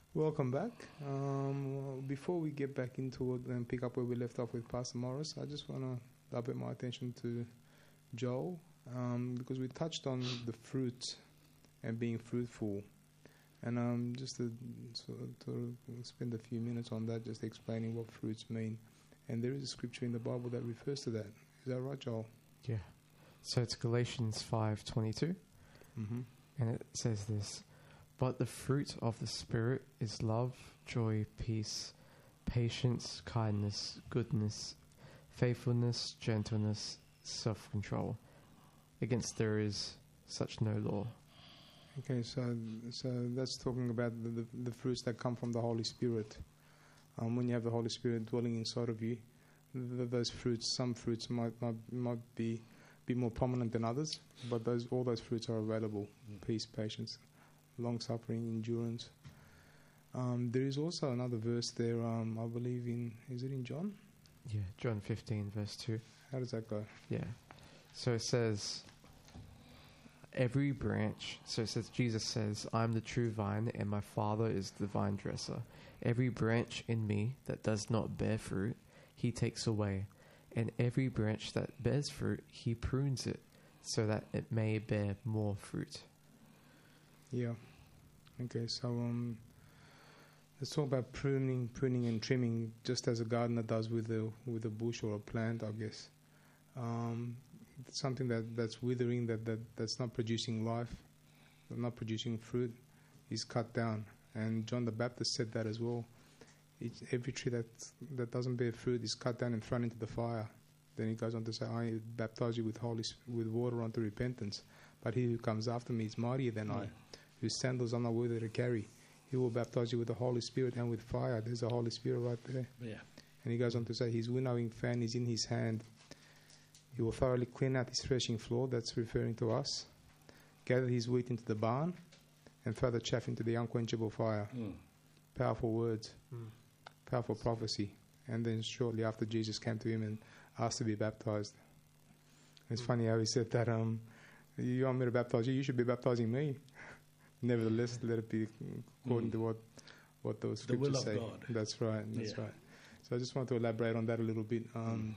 Welcome back. Before we get back into it and pick up where we left off with Pastor Morris, I just want to divert my attention to Joel, because we touched on the fruit and being fruitful. And just to spend a few minutes on that, just explaining what fruits mean. And there is a scripture in the Bible that refers to that. Is that right, Joel? Yeah. So it's Galatians 5:22. Mm-hmm. And it says this: "But the fruit of the Spirit is love, joy, peace, patience, kindness, goodness, faithfulness, gentleness, self-control. Against there is such no law." Okay, so that's talking about the fruits that come from the Holy Spirit. When you have the Holy Spirit dwelling inside of you, those fruits, some fruits might be more prominent than others, but all those fruits are available: peace, patience, long-suffering, endurance. There is also another verse there, I believe is it in John? Yeah, John 15, verse 2. How does that go? Yeah. So it says, every branch, so it says, Jesus says, "I'm the true vine, and my Father is the vine dresser. Every branch in me that does not bear fruit, he takes away. And every branch that bears fruit, he prunes it, so that it may bear more fruit." Yeah. Okay, so let's talk about pruning and trimming, just as a gardener does with a bush or a plant, I guess. Something that's withering, that's not producing life, not producing fruit, is cut down. And John the Baptist said that as well. Every tree that doesn't bear fruit is cut down and thrown into the fire. Then he goes on to say, "I baptize you with water unto repentance. But he who comes after me is mightier than I, whose sandals I'm not worthy to carry. He will baptize you with the Holy Spirit and with fire." There's the Holy Spirit right there. Yeah. And he goes on to say, "His winnowing fan is in his hand. He will thoroughly clean out his threshing floor," that's referring to us, "gather his wheat into the barn, and throw the chaff into the unquenchable fire." Powerful words, powerful prophecy. And then shortly after, Jesus came to him and asked to be baptized. It's funny how he said that, "You want me to baptize you? You should be baptizing me." Nevertheless, let it be according to what those scriptures say. The will of God. That's right. That's right. So I just want to elaborate on that a little bit.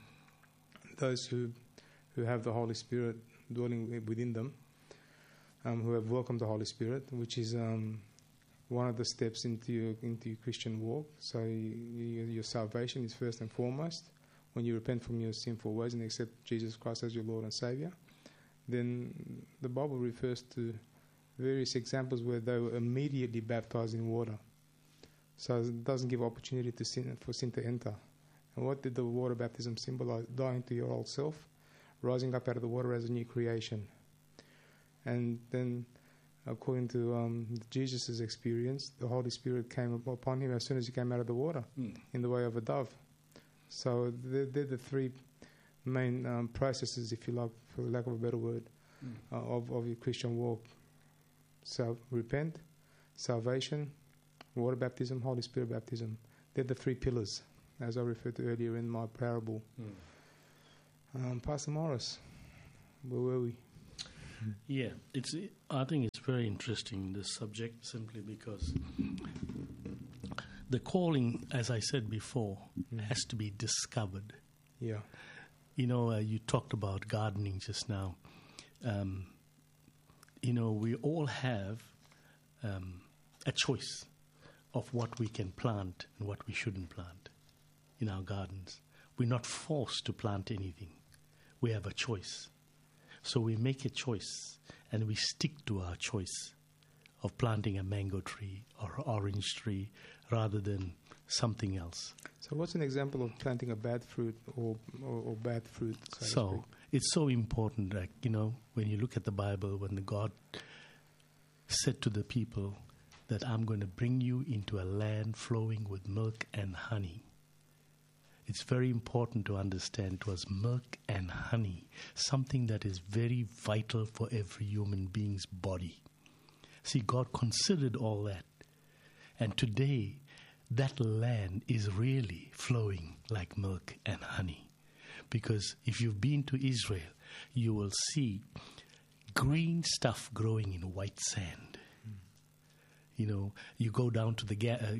Those who have the Holy Spirit dwelling within them, who have welcomed the Holy Spirit, which is one of the steps into your Christian walk. So your salvation is first and foremost. When you repent from your sinful ways and accept Jesus Christ as your Lord and Savior, then the Bible refers to various examples where they were immediately baptized in water. So it doesn't give opportunity for sin to enter. And what did the water baptism symbolize? Dying to your old self, rising up out of the water as a new creation. And then, according to Jesus' experience, the Holy Spirit came upon him as soon as he came out of the water, in the way of a dove. So they're the three main processes, if you like, for lack of a better word, of your Christian walk. So repent, salvation, water baptism, Holy Spirit baptism. They're the three pillars, as I referred to earlier in my parable. Pastor Morris, where were we? Yeah, I think it's very interesting, this subject, simply because the calling, as I said before, has to be discovered. Yeah. You know, you talked about gardening just now. You know, we all have a choice of what we can plant and what we shouldn't plant in our gardens. We're not forced to plant anything. We have a choice. So we make a choice and we stick to our choice of planting a mango tree or orange tree rather than something else. So what's an example of planting a bad fruit or bad fruit? So it's so important, like, you know, when you look at the Bible, when God said to the people that I'm going to bring you into a land flowing with milk and honey. It's very important to understand it was milk and honey, something that is very vital for every human being's body. See, God considered all that. And today, that land is really flowing like milk and honey. Because if you've been to Israel, you will see green stuff growing in white sand. You know, you go down to the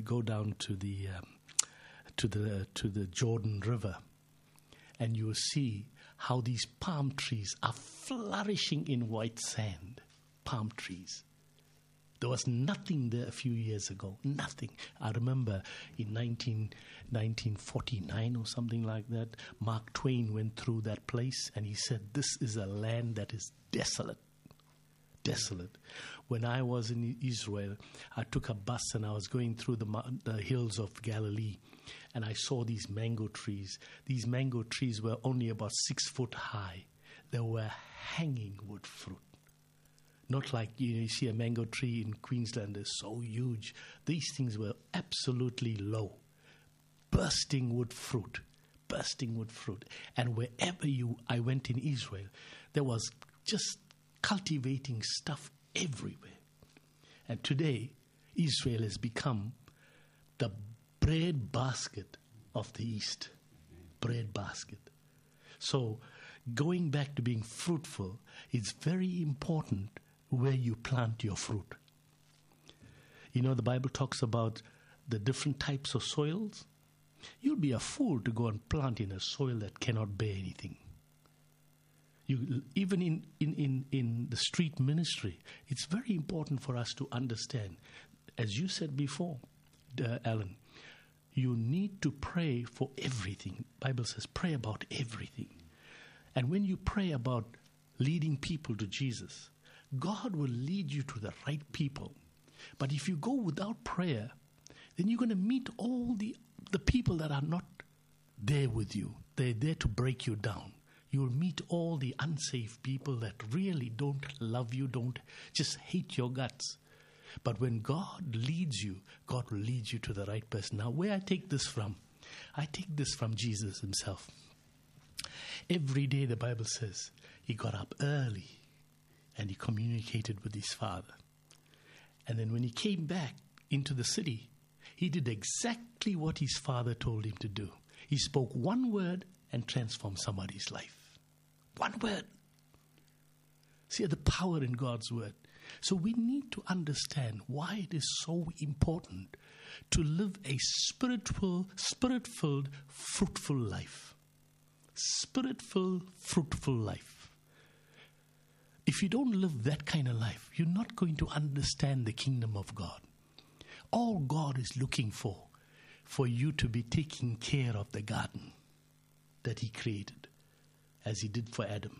to the Jordan River, and you will see how these palm trees are flourishing in white sand. Palm trees. There was nothing there a few years ago. Nothing. I remember in 1949 or something like that, Mark Twain went through that place and he said, "This is a land that is desolate." Desolate. When I was in Israel, I took a bus and I was going through the hills of Galilee, and I saw these mango trees. These mango trees were only about 6 foot high. They were hanging with fruit. Not like you see a mango tree in Queensland is so huge. These things were absolutely low, bursting with fruit. And wherever I went in Israel, there was just cultivating stuff everywhere. And today, Israel has become the bread basket of the East. Bread basket. So, going back to being fruitful, it's very important where you plant your fruit. You know, the Bible talks about the different types of soils. You'll be a fool to go and plant in a soil that cannot bear anything. Even in the street ministry, it's very important for us to understand, as you said before, Alan, you need to pray for everything. The Bible says pray about everything. And when you pray about leading people to Jesus, God will lead you to the right people. But if you go without prayer, then you're going to meet all the people that are not there with you. They're there to break you down. You'll meet all the unsafe people that really don't love you, don't just hate your guts. But when God leads you, God will lead you to the right person. Now, where I take this from? I take this from Jesus himself. Every day, the Bible says, he got up early and he communicated with his Father. And then when he came back into the city, he did exactly what his Father told him to do. He spoke one word and transformed somebody's life. One word. See the power in God's word. So we need to understand why it is so important to live a spirit-filled, fruitful life. Spirit-filled, fruitful life. If you don't live that kind of life, you're not going to understand the kingdom of God. All God is looking for you to be taking care of the garden that he created, as he did for Adam.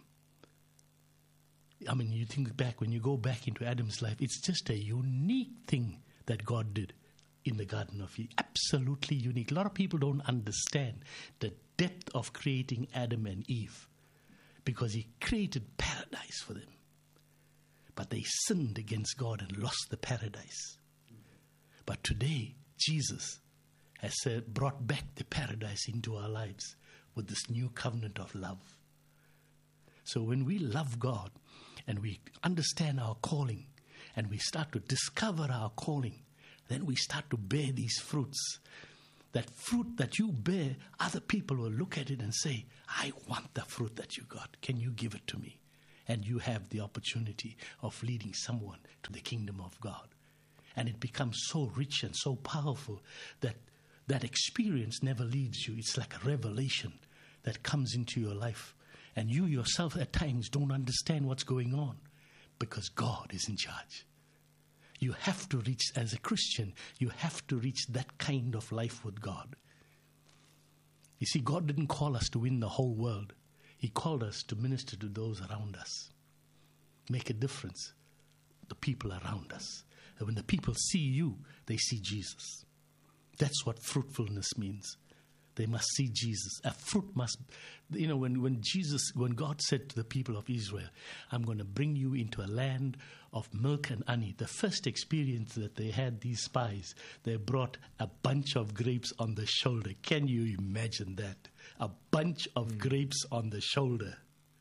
I mean, you think back, when you go back into Adam's life, it's just a unique thing that God did in the Garden of Eden. Absolutely unique. A lot of people don't understand the depth of creating Adam and Eve, because he created paradise for them. But they sinned against God and lost the paradise. But today, Jesus has brought back the paradise into our lives with this new covenant of love. So when we love God and we understand our calling and we start to discover our calling, then we start to bear these fruits. That fruit that you bear, other people will look at it and say, I want the fruit that you got. Can you give it to me? And you have the opportunity of leading someone to the kingdom of God. And it becomes so rich and so powerful that that experience never leaves you. It's like a revelation that comes into your life. And you yourself at times don't understand what's going on, because God is in charge. You have to reach, as a Christian, you have to reach that kind of life with God. You see, God didn't call us to win the whole world. He called us to minister to those around us. Make a difference. The people around us. And when the people see you, they see Jesus. That's what fruitfulness means. They must see Jesus. A fruit must, when God said to the people of Israel, I'm going to bring you into a land of milk and honey. The first experience that they had, these spies, they brought a bunch of grapes on the shoulder. Can you imagine that? A bunch of grapes on the shoulder.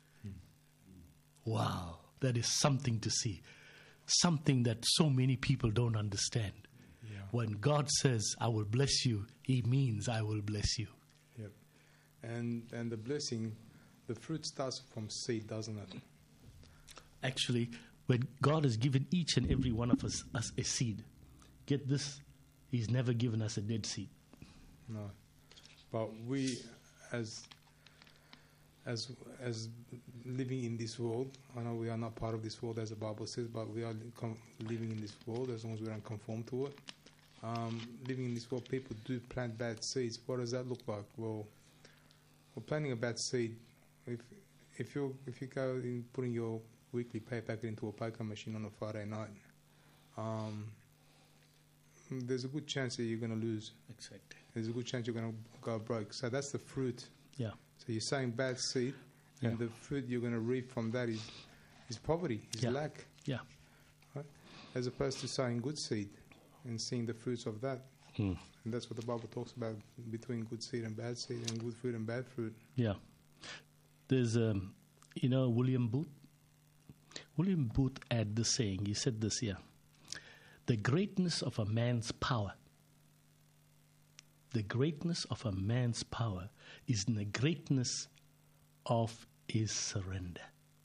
Wow, that is something to see. Something that so many people don't understand. Yeah. When God says, I will bless you, he means I will bless you. Yep. And the blessing, the fruit starts from seed, doesn't it? Actually, when God has given each and every one of us a seed, get this, He's never given us a dead seed. No. But we, as living in this world, I know we are not part of this world as the Bible says, but we are living in this world as long as we don't conform to it. Living in this world, people do plant bad seeds. What does that look like? Well, planting a bad seed, if you go in putting your weekly pay packet into a poker machine on a Friday night, there's a good chance that you're going to lose. Exactly. There's a good chance you're going to go broke. So that's the fruit. Yeah. So you're sowing bad seed, and the fruit you're going to reap from that is poverty, is lack. Yeah. Right? As opposed to sowing good seed and seeing the fruits of that. And that's what the Bible talks about, between good seed and bad seed, and good fruit and bad fruit. Yeah. There's, William Booth. William Booth had this saying. He said this here. The greatness of a man's power. The greatness of a man's power is in the greatness of his surrender.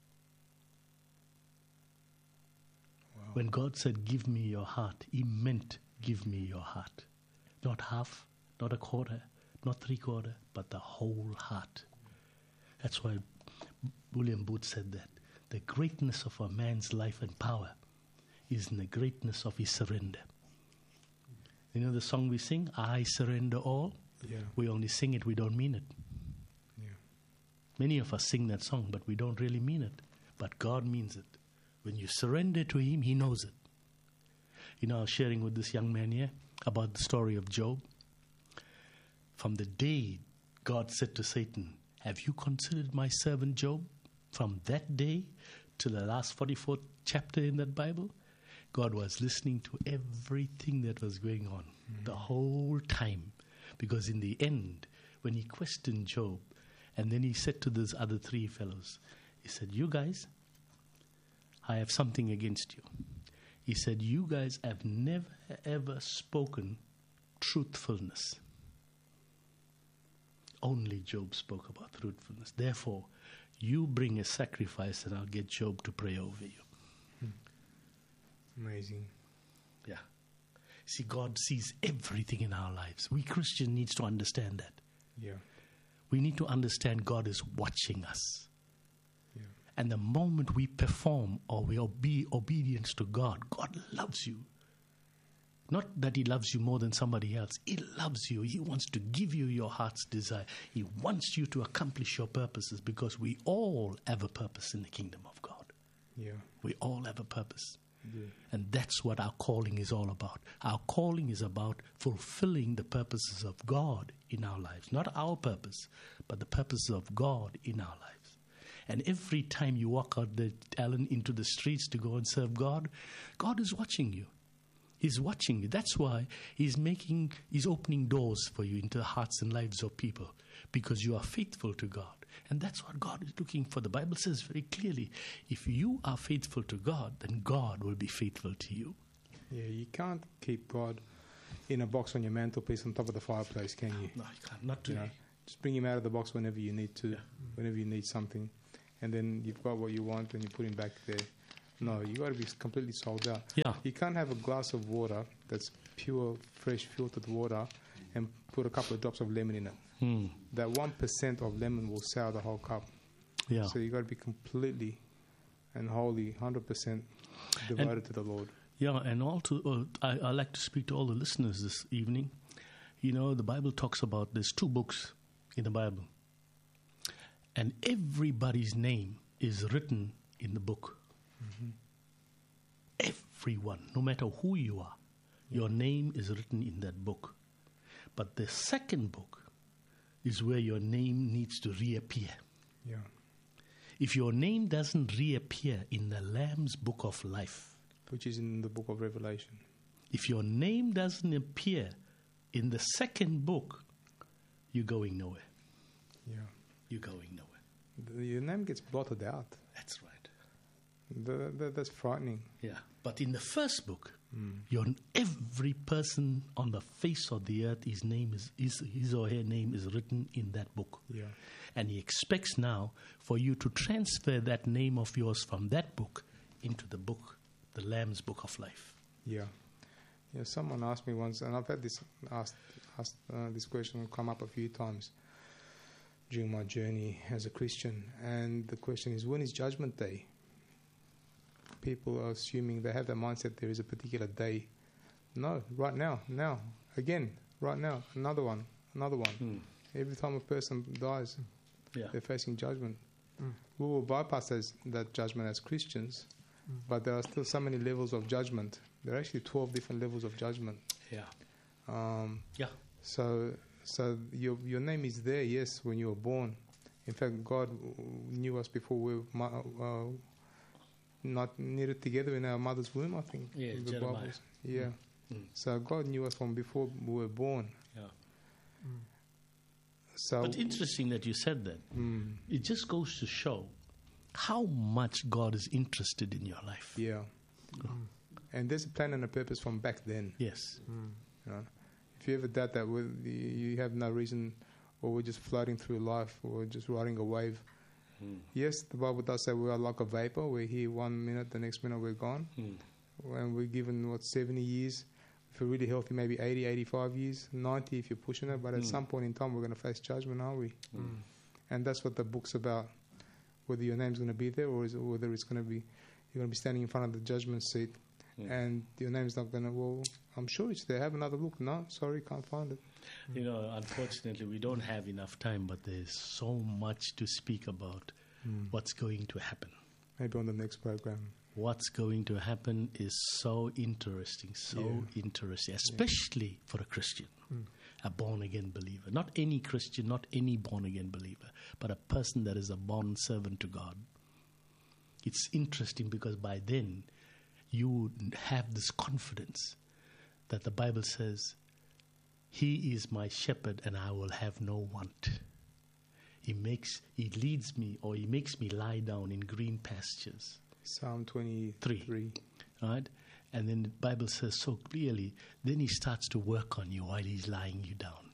Wow. When God said, give me your heart, He meant give me your heart. Not half, not a quarter, not 3/4, but the whole heart. That's why William Booth said that. The greatness of a man's life and power is in the greatness of his surrender. You know the song we sing, I surrender all? Yeah. We only sing it, we don't mean it. Yeah. Many of us sing that song, but we don't really mean it. But God means it. When you surrender to Him, He knows it. You know, I was sharing with this young man here about the story of Job. From the day God said to Satan, have you considered my servant Job? From that day to the last 44th chapter in that Bible, God was listening to everything that was going on the whole time. Because in the end, when He questioned Job, and then He said to those other 3 fellows, He said, you guys, I have something against you. He said, you guys have never ever spoken truthfulness. Only Job spoke about truthfulness. Therefore, you bring a sacrifice and I'll get Job to pray over you. Amazing. Yeah. See, God sees everything in our lives. We Christians need to understand that. Yeah. We need to understand God is watching us. Yeah. And the moment we perform or we be obedient to God, God loves you. Not that He loves you more than somebody else. He loves you. He wants to give you your heart's desire. He wants you to accomplish your purposes, because we all have a purpose in the kingdom of God. Yeah. We all have a purpose. Yeah. And that's what our calling is all about. Our calling is about fulfilling the purposes of God in our lives. Not our purpose, but the purposes of God in our lives. And every time you walk out, Alan, into the streets to go and serve God, God is watching you. He's watching you. That's why He's opening doors for you into the hearts and lives of people, because you are faithful to God. And that's what God is looking for. The Bible says very clearly, if you are faithful to God, then God will be faithful to you. Yeah, you can't keep God in a box on your mantelpiece on top of the fireplace, can you? No, you can't. Not today. You know, just bring Him out of the box whenever you need to, whenever you need something. And then you've got what you want and you put Him back there. No, you got to be completely sold out. Yeah. You can't have a glass of water that's pure, fresh, filtered water and put a couple of drops of lemon in it. That 1% of lemon will sour the whole cup. Yeah. So you got to be completely and wholly, 100% devoted to the Lord. Yeah, and also, I like to speak to all the listeners this evening. You know, the Bible talks about, there's 2 books in the Bible. And everybody's name is written in the book. Everyone, no matter who you are, your name is written in that book. But the second book is where your name needs to reappear. Yeah. If your name doesn't reappear in the Lamb's book of life, Which is in the book of Revelation. if your name doesn't appear in the second book, you're going nowhere. Yeah. You're going nowhere. Your name gets blotted out. That's right. That's frightening. Yeah. But in the first book, every person on the face of the earth, his or her name is written in that book. Yeah. And He expects now for you to transfer that name of yours from that book into the book, the Lamb's book of life. Yeah. Yeah, someone asked me once, and I've had this this question come up a few times during my journey as a Christian. And the question is, when is Judgment Day? People are assuming, they have the mindset there is a particular day. No, right now, again, right now, another one. Every time a person dies, they're facing judgment. We will bypass that judgment as Christians, but there are still so many levels of judgment. There are actually 12 different levels of judgment. So your name is there, yes, when you were born. In fact, God knew us before we were not knitted together in our mother's womb, I think. Yeah, the Jeremiah. Bibles. Yeah. So God knew us from before we were born. So, But interesting that you said that. It just goes to show how much God is interested in your life. yeah. And there's a plan and a purpose from back then. Yes. You know? If you ever doubt that, you have no reason, or we're just floating through life, or just riding a wave. Yes, the Bible does say we are like a vapor. We're here 1 minute, the next minute we're gone. When we're given, 70 years? If we're really healthy, maybe 80, 85 years, 90 if you're pushing it. But at some point in time, we're going to face judgment, aren't we? And that's what the book's about. Whether your name's going to be there, or whether it's going to be, you're going to be standing in front of the judgment seat, and your name's not going to, well, I'm sure it's there. Have another look. No, sorry, can't find it. You know, unfortunately, we don't have enough time, but there's so much to speak about what's going to happen. Maybe on the next program. What's going to happen is so interesting, interesting, especially for a Christian, a born-again believer. Not any Christian, not any born-again believer, but a person that is a born servant to God. It's interesting because by then you would have this confidence that the Bible says, He is my shepherd and I will have no want. He leads me, or He makes me lie down in green pastures. Psalm 23. Right? And then the Bible says so clearly, then He starts to work on you while He's lying you down.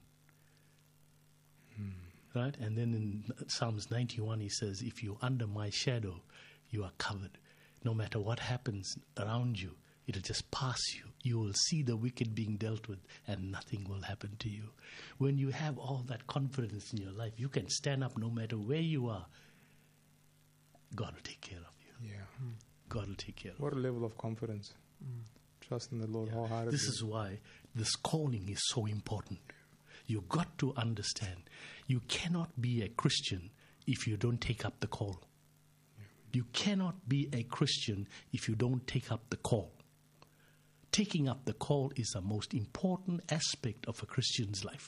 Right? And then in Psalms 91 He says, if you're under my shadow, you are covered. No matter what happens around you, it'll just pass you. You will see the wicked being dealt with and nothing will happen to you. When you have all that confidence in your life, you can stand up no matter where you are. God will take care of you. Yeah. God will take care of you. What a level of confidence. Trust in the Lord wholeheartedly. This is why this calling is so important. You've got to understand, you cannot be a Christian if you don't take up the call. You cannot be a Christian if you don't take up the call. Taking up the call is the most important aspect of a Christian's life.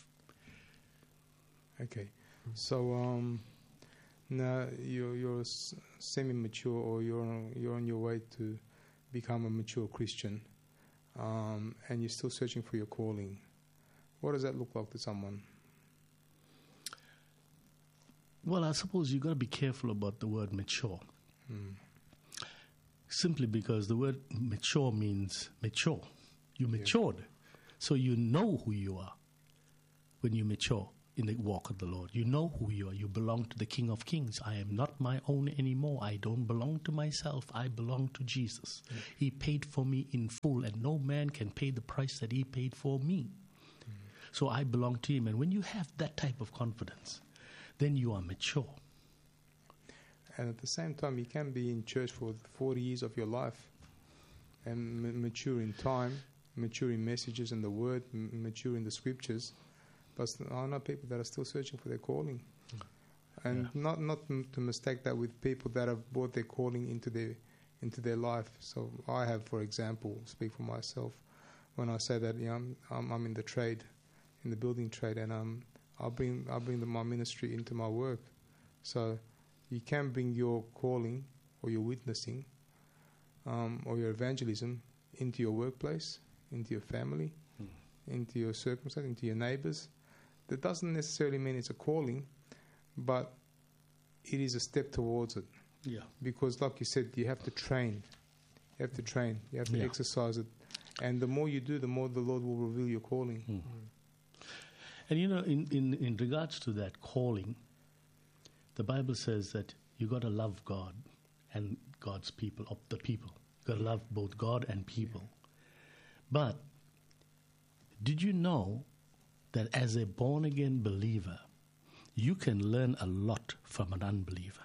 Okay. So now you're semi-mature, or you're on your way to become a mature Christian, and you're still searching for your calling. What does that look like to someone? Well, I suppose you've got to be careful about the word mature. Simply because the word mature means mature. You matured. So you know who you are when you mature in the walk of the Lord. You know who you are. You belong to the King of Kings. I am not my own anymore. I don't belong to myself. I belong to Jesus. He paid for me in full, and no man can pay the price that He paid for me. So I belong to Him. And when you have that type of confidence, then you are mature. And at the same time, you can be in church for 40 years of your life and mature in time, mature in messages and the word, mature in the scriptures. But I know people that are still searching for their calling. And not to mistake that with people that have brought their calling into their life. So I have, for example, speak for myself, when I say that I'm in the trade, in the building trade, and I'll bring my ministry into my work. So you can bring your calling or your witnessing or your evangelism into your workplace, into your family, into your circumstance, into your neighbors. That doesn't necessarily mean it's a calling, but it is a step towards it. Yeah. Because like you said, you have to train. You have to train. You have to exercise it. And the more you do, the more the Lord will reveal your calling. And you know, in regards to that calling, the Bible says that you got to love God and God's people, the people. You got to love both God and people. But Did you know that as a born-again believer, you can learn a lot from an unbeliever?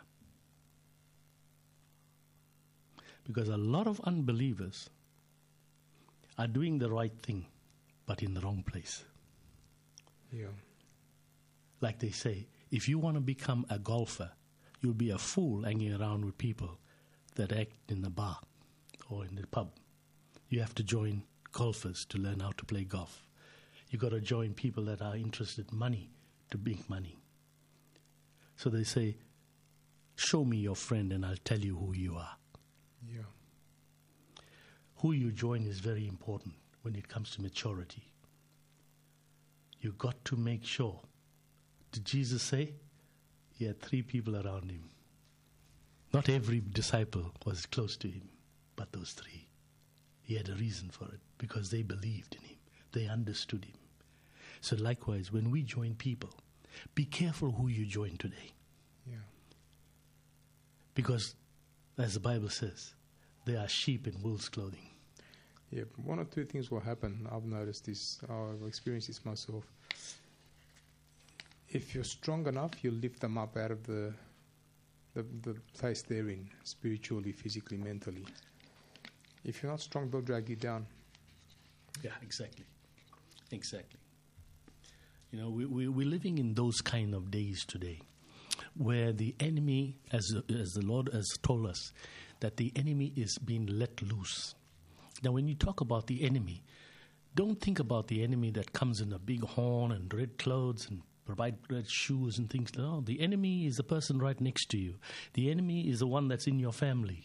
Because a lot of unbelievers are doing the right thing, but in the wrong place. Yeah. Like they say, if you want to become a golfer, you'll be a fool hanging around with people that act in the bar or in the pub. You have to join golfers to learn how to play golf. You got to join people that are interested in money to make money. So they say, show me your friend and I'll tell you who you are. Yeah. Who you join is very important when it comes to maturity. You got to make sure. Did Jesus say? He had 3 people around him. Not every disciple was close to him, but those 3. He had a reason for it, because they believed in him. They understood him. So likewise, when we join people, be careful who you join today. Yeah. Because, as the Bible says, they are sheep in wolves' clothing. Yeah, 1 or 2 things will happen. I've noticed this. I've experienced this myself. If you're strong enough, you lift them up out of the place they're in, spiritually, physically, mentally. If you're not strong, they'll drag you down. Yeah, exactly. Exactly. You know, we're living in those kind of days today, where the enemy, as the Lord has told us, that the enemy is being let loose. Now, when you talk about the enemy, don't think about the enemy that comes in a big horn and red clothes and provide red shoes and things. No, the enemy is the person right next to you. The enemy is the one that's in your family.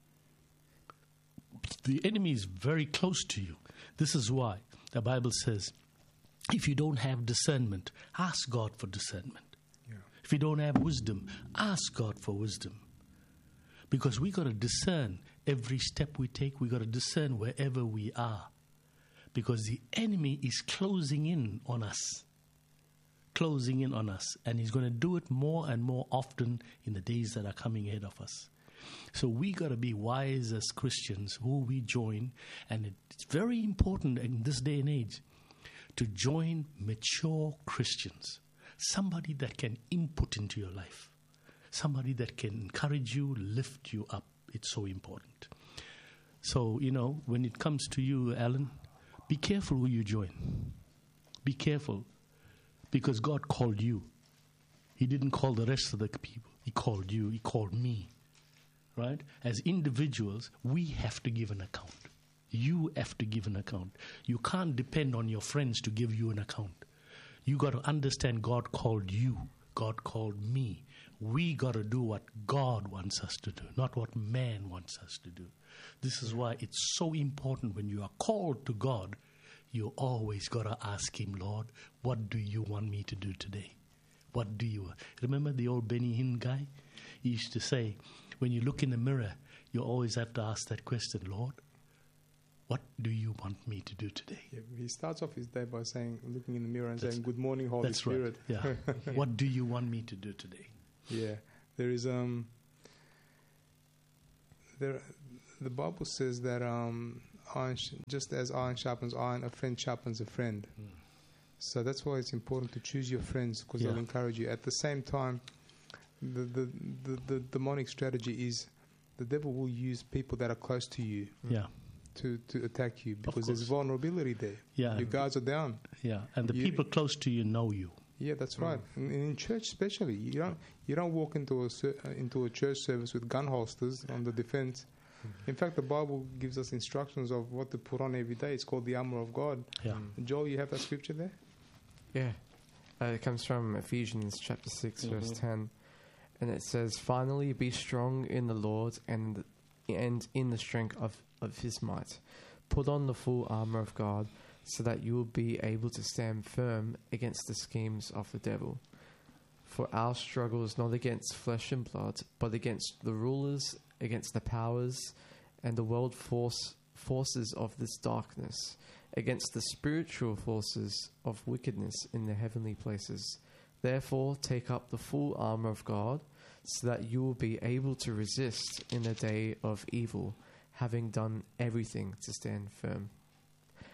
The enemy is very close to you. This is why the Bible says, if you don't have discernment, ask God for discernment. Yeah. If you don't have wisdom, ask God for wisdom. Because we got to discern every step we take. We got to discern wherever we are. Because the enemy is closing in on us. Closing in on us. And he's going to do it more and more often in the days that are coming ahead of us. So we got to be wise as Christians who we join. And it's very important in this day and age to join mature Christians. Somebody that can input into your life. Somebody that can encourage you, lift you up. It's so important. So, you know, when it comes to you, Alan, be careful who you join. Be careful. Because God called you. He didn't call the rest of the people. He called you. He called me. Right? As individuals, we have to give an account. You have to give an account. You can't depend on your friends to give you an account. You got to understand God called you. God called me. We got to do what God wants us to do, not what man wants us to do. This is why it's so important when you are called to God, you always got to ask Him, Lord, what do you want me to do today? What do you want? Remember the old Benny Hinn guy? He used to say, when you look in the mirror, you always have to ask that question, Lord, what do you want me to do today? Yeah, he starts off his day by saying, looking in the mirror and saying, good morning, Holy Spirit. Right. Yeah. What do you want me to do today? Yeah. There is the Bible says that iron just as iron sharpens iron, a friend sharpens a friend. So that's why it's important to choose your friends, because they'll encourage you. At the same time, the demonic strategy is the devil will use people that are close to you to attack you, because there's vulnerability there. Yeah. Your guards are down. Yeah, and the people close to you know you. Yeah, that's right. And in church especially, you don't walk into a church service with gun holsters on the defense. In fact, the Bible gives us instructions of what to put on every day. It's called the armor of God. Yeah. Joel, you have that scripture there? Yeah. It comes from Ephesians chapter 6, verse 10. And it says, finally, be strong in the Lord and in the strength of His might. Put on the full armor of God, so that you will be able to stand firm against the schemes of the devil. For our struggle is not against flesh and blood, but against the rulers, against the powers, and the world forces of this darkness, against the spiritual forces of wickedness in the heavenly places. Therefore, take up the full armor of God, so that you will be able to resist in the day of evil, having done everything to stand firm.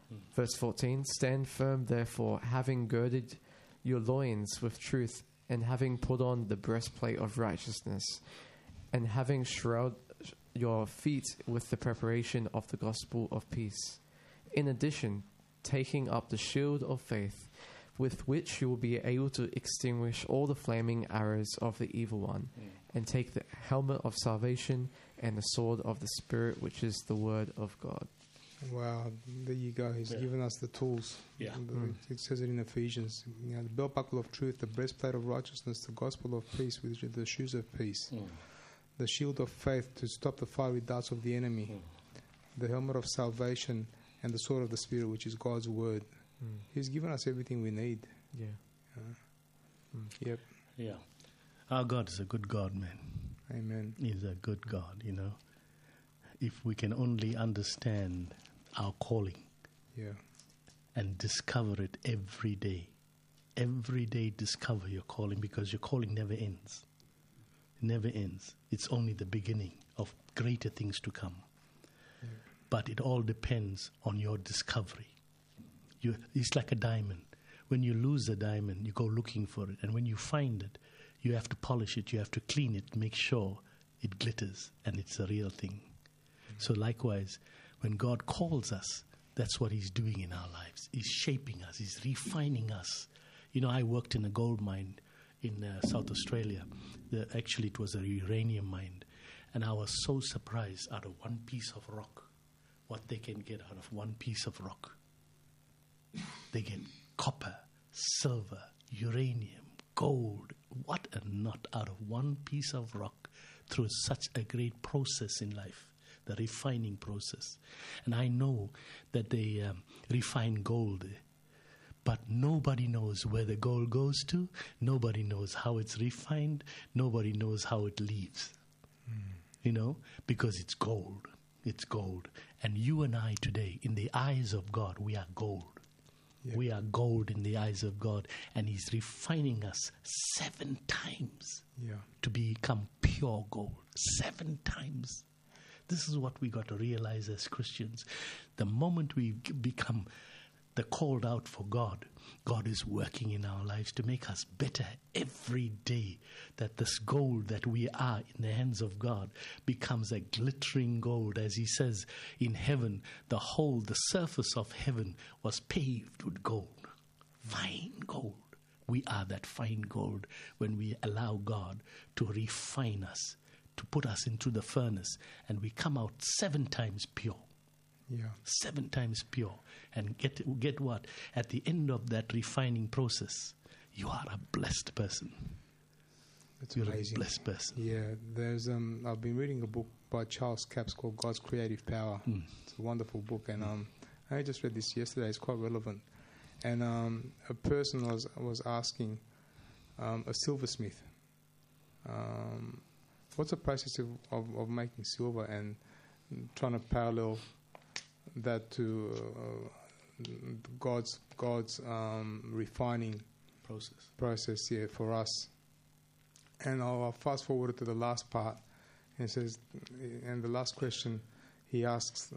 Verse 14, stand firm therefore, having girded your loins with truth, and having put on the breastplate of righteousness, and having shrouded your feet with the preparation of the gospel of peace. In addition, taking up the shield of faith, with which you will be able to extinguish all the flaming arrows of the evil one, and take the helmet of salvation and the sword of the Spirit, which is the word of God. Wow, there you go. He's given us the tools. Yeah. It says it in Ephesians. You know, the belt buckle of truth, the breastplate of righteousness, the gospel of peace, which are the shoes of peace. The shield of faith to stop the fiery darts of the enemy. The helmet of salvation and the sword of the Spirit, which is God's word. He's given us everything we need. Yeah. Yep. Yeah. Our God is a good God, man. Amen. He's a good God, you know. If we can only understand our calling and discover it every day discover your calling, because your calling never ends. It never ends. It's only the beginning of greater things to come. But it all depends on your discovery. It's like a diamond. When you lose a diamond, you go looking for it. And when you find it, you have to polish it, you have to clean it, make sure it glitters and it's a real thing. So likewise, when God calls us, that's what He's doing in our lives. He's shaping us. He's refining us. You know, I worked in a gold mine in South Australia. Actually, it was a uranium mine. And I was so surprised out of one piece of rock, what they can get out of one piece of rock. They get copper, silver, uranium, gold, what a not out of one piece of rock through such a great process in life. The refining process. And I know that they refine gold, but nobody knows where the gold goes to. Nobody knows how it's refined. Nobody knows how it leaves. You know, because it's gold. It's gold. And you and I today, in the eyes of God, we are gold. Yeah. We are gold in the eyes of God. And He's refining us 7 times to become pure gold. 7 times. This is what we got to realize as Christians. The moment we become the called out for God, God is working in our lives to make us better every day. That this gold that we are in the hands of God becomes a glittering gold. As He says in heaven, the surface of heaven was paved with gold. Fine gold. We are that fine gold when we allow God to refine us, to put us into the furnace, and we come out 7 times pure. 7 times pure. And get what? At the end of that refining process, you are a blessed person. You're amazing. A blessed person. Yeah, there's I've been reading a book by Charles Capps called God's Creative Power. It's a wonderful book, and I just read this yesterday. It's quite relevant. And a person was asking a silversmith, what's the process of making silver, and trying to parallel that to God's refining process here for us. And I'll fast forward to the last part. And it says, and the last question he asks,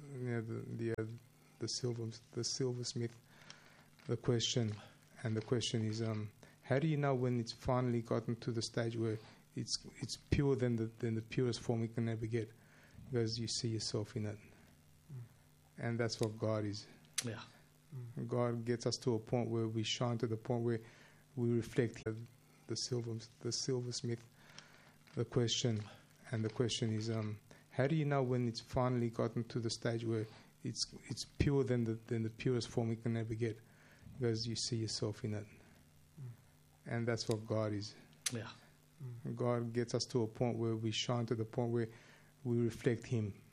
the silversmith, the question, and the question is, how do you know when it's finally gotten to the stage where it's pure than the purest form you can ever get, because you see yourself in it. And that's what God is. Yeah. God gets us to a point where we shine, to the point where we reflect the silversmith, the question, and the question is, how do you know when it's finally gotten to the stage where it's pure than the purest form you can ever get, because you see yourself in it. And that's what God is. Yeah. God gets us to a point where we shine, to the point where we reflect Him.